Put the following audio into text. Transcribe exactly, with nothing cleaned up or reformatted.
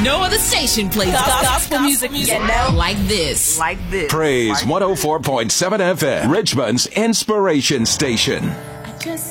No other station plays gospel, gospel music, music you know? like this. Like this. Praise like one oh four point seven F M, Richmond's inspiration station. Just